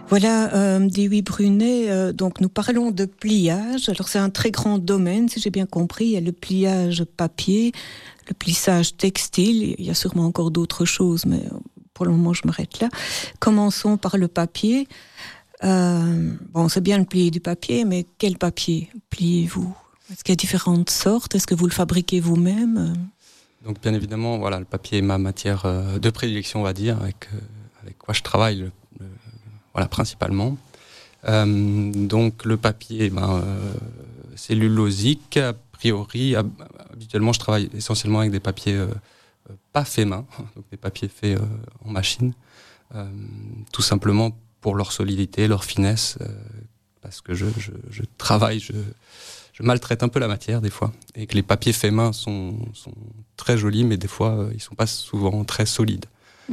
Voilà, Dewey Brunet, donc nous parlons de pliage. Alors c'est un très grand domaine, si j'ai bien compris. Il y a le pliage papier, le plissage textile, il y a sûrement encore d'autres choses, mais pour le moment je m'arrête là. Commençons par le papier. Bon, c'est bien le plier du papier, mais quel papier pliez-vous ? Est-ce qu'il y a différentes sortes ? Est-ce que vous le fabriquez vous-même ? Donc bien évidemment, voilà, le papier est ma matière de prédilection, on va dire, avec quoi je travaille voilà, principalement. Donc le papier cellulosique, a priori, habituellement je travaille essentiellement avec des papiers pas faits main, donc des papiers faits en machine, tout simplement pour leur solidité, leur finesse, parce que je travaille, je maltraite un peu la matière des fois, et que les papiers faits main sont très jolis, mais des fois ils sont pas souvent très solides.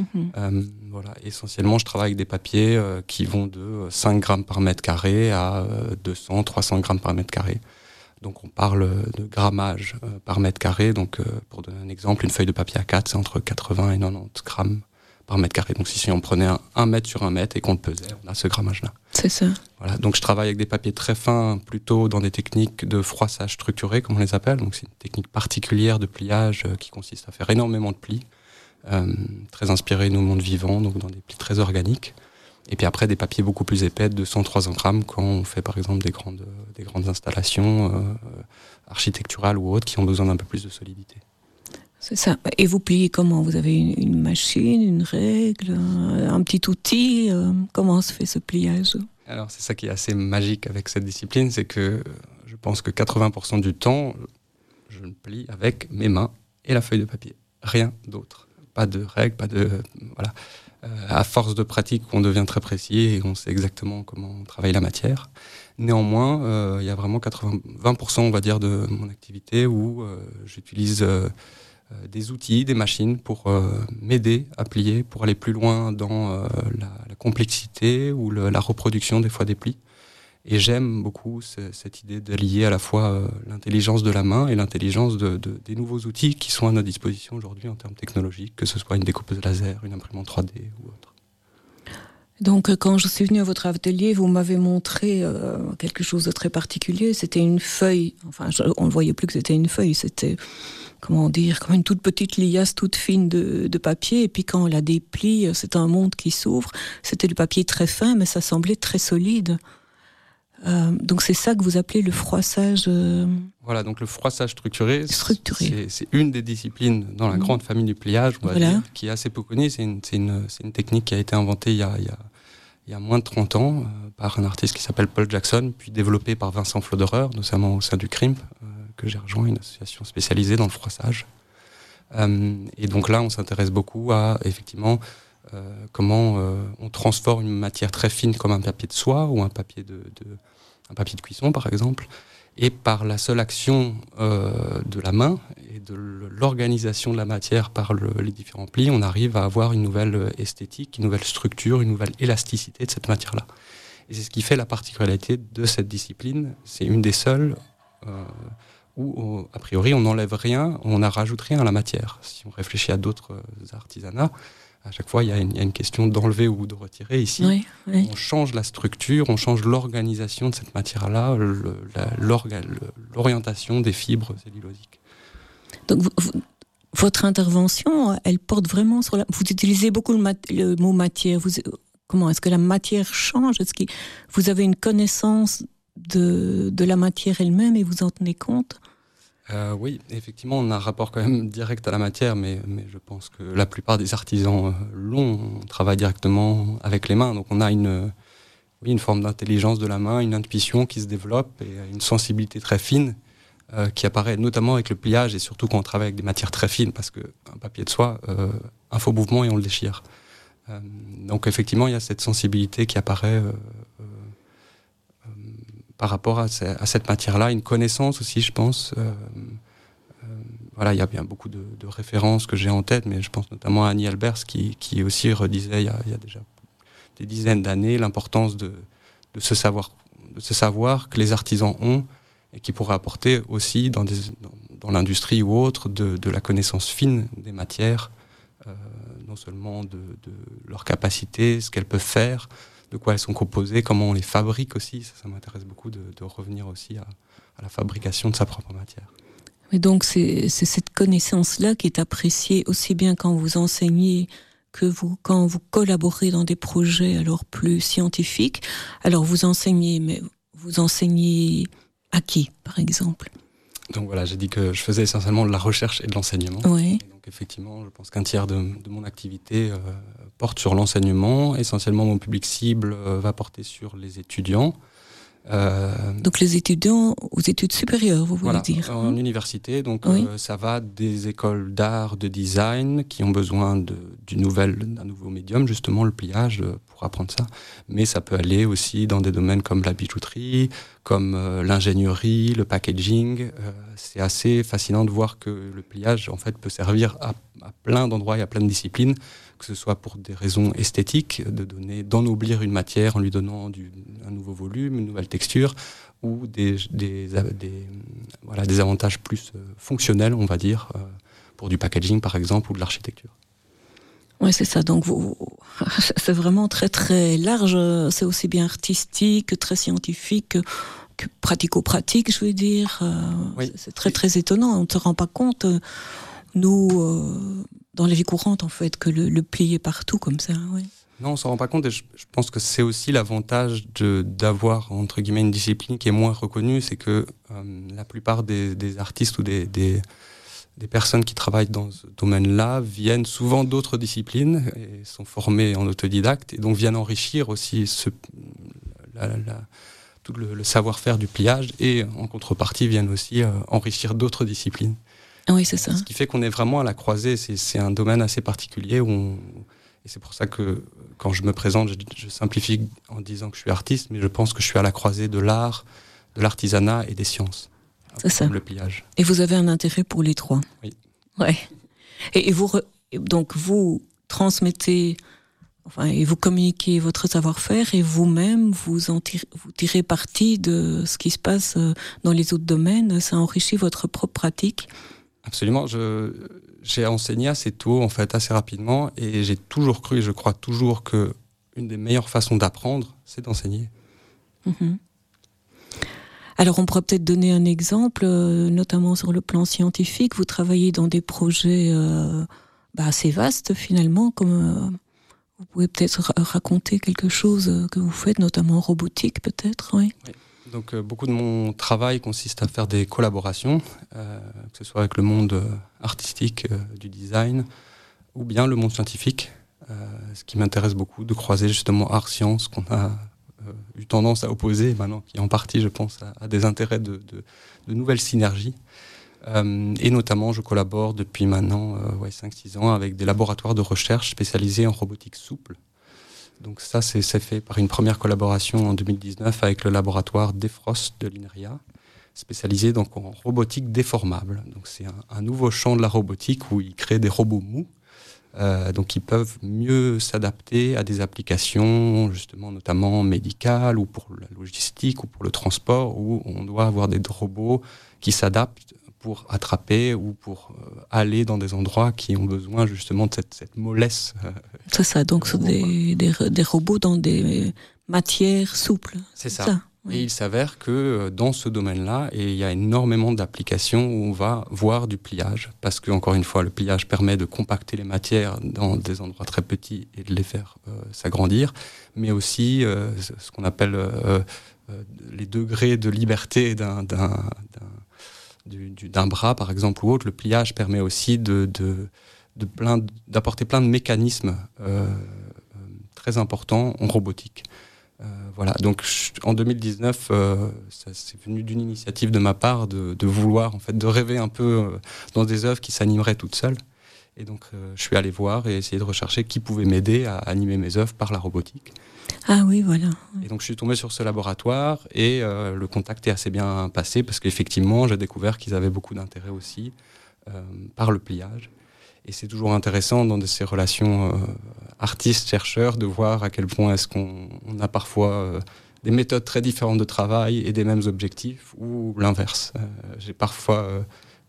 Voilà, essentiellement, je travaille avec des papiers qui vont de 5 grammes par mètre carré à 200, 300 grammes par mètre carré. Donc, on parle de grammage par mètre carré. Donc, pour donner un exemple, une feuille de papier A4, c'est entre 80 et 90 grammes par mètre carré. Donc, si on prenait un mètre sur un mètre et qu'on le pesait, on a ce grammage-là. C'est ça. Voilà, donc je travaille avec des papiers très fins, plutôt dans des techniques de froissage structuré, comme on les appelle. Donc, c'est une technique particulière de pliage qui consiste à faire énormément de plis. Très inspiré de nos mondes vivants, donc dans des plis très organiques. Et puis après, des papiers beaucoup plus épais, de 200-300 grammes, quand on fait par exemple des grandes installations architecturales ou autres qui ont besoin d'un peu plus de solidité. C'est ça. Et vous pliez comment ? Vous avez une machine, une règle, un petit outil ? Comment se fait ce pliage ? Alors c'est ça qui est assez magique avec cette discipline, c'est que je pense que 80% du temps, je ne plie avec mes mains et la feuille de papier. Rien d'autre. Pas de règles, voilà. À force de pratique, on devient très précis et on sait exactement comment travailler la matière. Néanmoins, il y a vraiment 20%, on va dire, de mon activité où j'utilise des outils, des machines pour m'aider à plier, pour aller plus loin dans la complexité ou la reproduction des fois des plis. Et j'aime beaucoup cette idée d'allier à la fois l'intelligence de la main et l'intelligence des nouveaux outils qui sont à notre disposition aujourd'hui en termes technologiques, que ce soit une découpeuse laser, une imprimante 3D ou autre. Donc quand je suis venue à votre atelier, vous m'avez montré quelque chose de très particulier. C'était une feuille, enfin on ne voyait plus que c'était une feuille, c'était, comment dire, comme une toute petite liasse toute fine de papier. Et puis quand on la déplie, c'est un monde qui s'ouvre. C'était du papier très fin, mais ça semblait très solide. Donc c'est ça que vous appelez le froissage. Voilà, donc le froissage structuré. C'est une des disciplines dans la grande famille du pliage, on va dire, qui est assez peu connue. C'est une technique qui a été inventée il y a moins de 30 ans par un artiste qui s'appelle Paul Jackson, puis développée par Vincent Floderer, notamment au sein du CRIMP, que j'ai rejoint, une association spécialisée dans le froissage. Et donc là, on s'intéresse beaucoup à, effectivement, comment on transforme une matière très fine comme un papier de soie ou un papier de cuisson par exemple, et par la seule action de la main et de l'organisation de la matière par les différents plis, on arrive à avoir une nouvelle esthétique, une nouvelle structure, une nouvelle élasticité de cette matière-là. Et c'est ce qui fait la particularité de cette discipline. C'est une des seules où, a priori, on n'enlève rien, on ne rajoute rien à la matière. Si on réfléchit à d'autres artisanats, à chaque fois, il y a une question d'enlever ou de retirer. Ici, oui. On change la structure, on change l'organisation de cette matière-là, l'orientation des fibres cellulosiques. Donc, votre intervention, elle porte vraiment sur vous utilisez beaucoup le mot matière. Comment est-ce que la matière change ? Est-ce que vous avez une connaissance de la matière elle-même et vous en tenez compte ? Oui, effectivement, on a un rapport quand même direct à la matière, mais je pense que la plupart des artisans on travaille directement avec les mains. Donc on a une forme d'intelligence de la main, une intuition qui se développe et une sensibilité très fine qui apparaît notamment avec le pliage et surtout quand on travaille avec des matières très fines, parce qu'un papier de soie, un faux mouvement et on le déchire. Donc effectivement, il y a cette sensibilité qui apparaît par rapport à cette matière-là, une connaissance aussi, je pense. Voilà, il y a bien beaucoup de références que j'ai en tête, mais je pense notamment à Annie Albers qui aussi redisait il y a déjà des dizaines d'années l'importance de ce savoir que les artisans ont et qui pourrait apporter aussi dans l'industrie ou autre de la connaissance fine des matières, non seulement de leur capacité, ce qu'elles peuvent faire, de quoi elles sont composées, comment on les fabrique aussi. Ça m'intéresse beaucoup de revenir aussi à la fabrication de sa propre matière. Mais donc c'est cette connaissance-là qui est appréciée aussi bien quand vous enseignez que quand vous collaborez dans des projets alors plus scientifiques. Alors vous enseignez, mais vous enseignez à qui, par exemple ? Donc voilà, j'ai dit que je faisais essentiellement de la recherche et de l'enseignement. Oui. Et donc effectivement, je pense qu'un tiers de mon activité porte sur l'enseignement. Essentiellement, mon public cible va porter sur les étudiants. Donc les étudiants aux études supérieures, vous voulez dire en université, donc oui. Ça va des écoles d'art, de design qui ont besoin d'un nouveau médium, justement le pliage, pour apprendre ça. Mais ça peut aller aussi dans des domaines comme la bijouterie, comme l'ingénierie, le packaging. C'est assez fascinant de voir que le pliage en fait peut servir à plein d'endroits et à plein de disciplines, que ce soit pour des raisons esthétiques, d'ennoblir une matière en lui donnant un nouveau volume, une nouvelle texture, ou des avantages plus fonctionnels, on va dire, pour du packaging par exemple, ou de l'architecture. Oui, c'est ça. Donc, c'est vraiment très très large. C'est aussi bien artistique que très scientifique que pratico-pratique, je veux dire. Oui. C'est très très étonnant. On ne se rend pas compte, nous, dans la vie courante, en fait, que le pli est partout comme ça. Oui. Non, on ne s'en rend pas compte. Et je pense que c'est aussi l'avantage d'avoir, entre guillemets, une discipline qui est moins reconnue. C'est que la plupart des artistes ou des personnes qui travaillent dans ce domaine-là viennent souvent d'autres disciplines et sont formées en autodidacte et donc viennent enrichir aussi tout le savoir-faire du pliage et en contrepartie viennent aussi enrichir d'autres disciplines. Oui, c'est ça. Ce qui fait qu'on est vraiment à la croisée. C'est un domaine assez particulier et c'est pour ça que quand je me présente, je simplifie en disant que je suis artiste, mais je pense que je suis à la croisée de l'art, de l'artisanat et des sciences. C'est ça. Le pliage. Et vous avez un intérêt pour les trois. Oui. Ouais. Et donc vous transmettez, et vous communiquez votre savoir-faire et vous-même vous tirez parti de ce qui se passe dans les autres domaines. Ça enrichit votre propre pratique. Absolument. J'ai enseigné assez tôt, en fait, assez rapidement, et j'ai toujours cru, et je crois toujours que une des meilleures façons d'apprendre, c'est d'enseigner. Mm-hmm. Alors, on pourrait peut-être donner un exemple, notamment sur le plan scientifique. Vous travaillez dans des projets assez vastes, finalement, comme vous pouvez peut-être raconter quelque chose que vous faites, notamment en robotique, peut-être, oui. Oui. Donc, beaucoup de mon travail consiste à faire des collaborations, que ce soit avec le monde artistique, du design, ou bien le monde scientifique. Ce qui m'intéresse beaucoup, de croiser justement art-science, qu'on a eu tendance à opposer maintenant, qui en partie, je pense, a des intérêts de nouvelles synergies. Et notamment, je collabore depuis maintenant 5-6 ans avec des laboratoires de recherche spécialisés en robotique souple. Donc ça, c'est fait par une première collaboration en 2019 avec le laboratoire Defrost de l'INRIA, spécialisé donc en robotique déformable. Donc c'est un nouveau champ de la robotique où ils créent des robots mous, donc ils peuvent mieux s'adapter à des applications justement notamment médicales ou pour la logistique ou pour le transport, où on doit avoir des robots qui s'adaptent pour attraper ou pour aller dans des endroits qui ont besoin justement de cette mollesse. C'est ça, donc c'est des robots dans des matières souples. C'est ça. Oui. Et il s'avère que dans ce domaine-là, il y a énormément d'applications où on va voir du pliage, parce que encore une fois, le pliage permet de compacter les matières dans des endroits très petits et de les faire s'agrandir, mais aussi ce qu'on appelle les degrés de liberté d'un bras, par exemple, ou autre. Le pliage permet aussi d'apporter plein de mécanismes très importants en robotique. Voilà. Donc, en 2019, c'est venu d'une initiative de ma part de vouloir, en fait, de rêver un peu dans des œuvres qui s'animeraient toutes seules. Et donc, je suis allé voir et essayer de rechercher qui pouvait m'aider à animer mes œuvres par la robotique. Ah oui, voilà. Et donc, je suis tombé sur ce laboratoire et le contact est assez bien passé parce qu'effectivement, j'ai découvert qu'ils avaient beaucoup d'intérêt aussi par le pliage. Et c'est toujours intéressant dans ces relations artistes-chercheurs de voir à quel point est-ce qu'on a parfois des méthodes très différentes de travail et des mêmes objectifs, ou l'inverse. J'ai parfois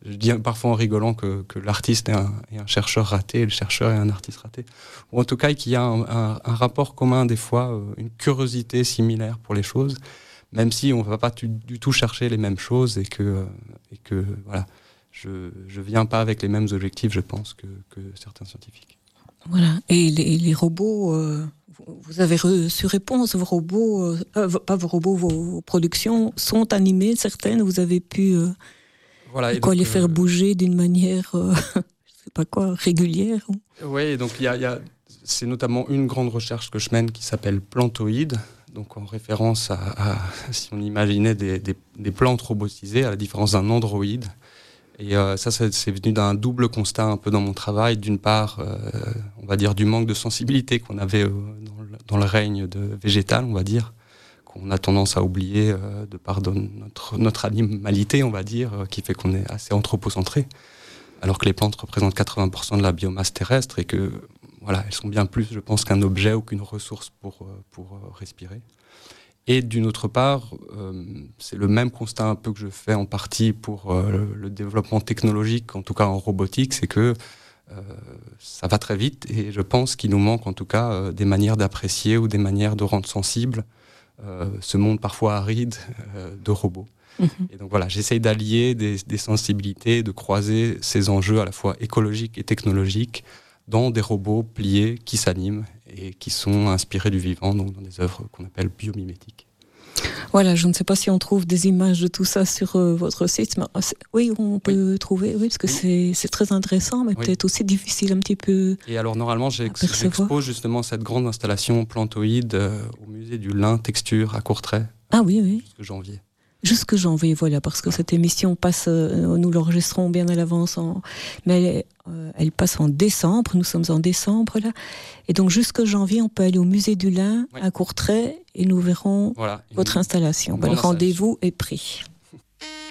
Je dis parfois en rigolant que l'artiste est un chercheur raté, et le chercheur est un artiste raté. Ou en tout cas, qu'il y a un rapport commun des fois, une curiosité similaire pour les choses, même si on ne va pas du tout chercher les mêmes choses et que voilà, je viens pas avec les mêmes objectifs, je pense, que certains scientifiques. Voilà. Et les robots, vous avez reçu réponse, vos robots, pas vos robots, vos productions sont animées, certaines, vous avez pu les faire bouger d'une manière, je sais pas quoi, régulière. Oui, donc c'est notamment une grande recherche que je mène qui s'appelle Plantoïdes, donc en référence à si on imaginait des plantes robotisées, à la différence d'un androïde. Et ça, c'est venu d'un double constat un peu dans mon travail. D'une part, on va dire du manque de sensibilité qu'on avait dans le règne végétal, on va dire, qu'on a tendance à oublier de par notre animalité, on va dire, qui fait qu'on est assez anthropocentré, alors que les plantes représentent 80% de la biomasse terrestre et que voilà, elles sont bien plus, je pense, qu'un objet ou qu'une ressource pour respirer. Et d'une autre part, c'est le même constat un peu que je fais en partie pour le développement technologique, en tout cas en robotique, c'est que ça va très vite et je pense qu'il nous manque en tout cas des manières d'apprécier ou des manières de rendre sensible ce monde parfois aride de robots. Et donc voilà, j'essaye d'allier des sensibilités, de croiser ces enjeux à la fois écologiques et technologiques dans des robots pliés qui s'animent et qui sont inspirés du vivant, donc dans des œuvres qu'on appelle biomimétiques. Voilà, je ne sais pas si on trouve des images de tout ça sur votre site, mais oui, on peut trouver, oui, parce que c'est très intéressant, mais peut-être aussi difficile un petit peu. Et alors normalement, j'expose justement cette grande installation Plantoïde au musée du Lin Texture à Courtrai. Ah oui. Jusque janvier. Jusque janvier, voilà, parce que cette émission passe, nous l'enregistrons bien à l'avance, mais elle passe en décembre, nous sommes en décembre là, et donc jusque janvier, on peut aller au musée du Lin à Courtrai et nous verrons votre installation. Le rendez-vous est pris.